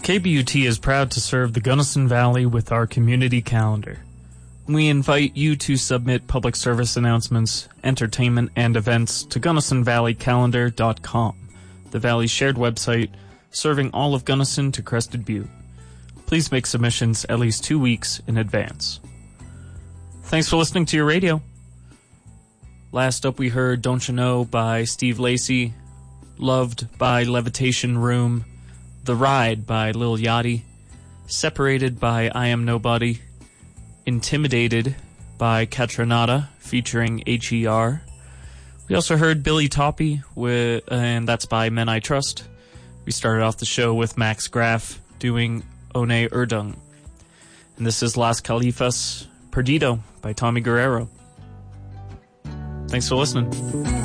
KBUT is proud to serve the Gunnison Valley with our community calendar. We invite you to submit public service announcements, entertainment, and events to GunnisonValleyCalendar.com, the Valley's shared website serving all of Gunnison to Crested Butte. Please make submissions at least 2 weeks in advance. Thanks for listening to your radio. Last up we heard Don't You Know by Steve Lacy, Loved by Levitation Room, The Ride by Lil Yachty, Separated by I Am Nobody, Intimidated by Catronata featuring HER. We also heard Billy Toppy, and that's by Men I Trust. We started off the show with Max Graf doing One Erdung. And this is Las Califas Perdido by Tommy Guerrero. Thanks for listening.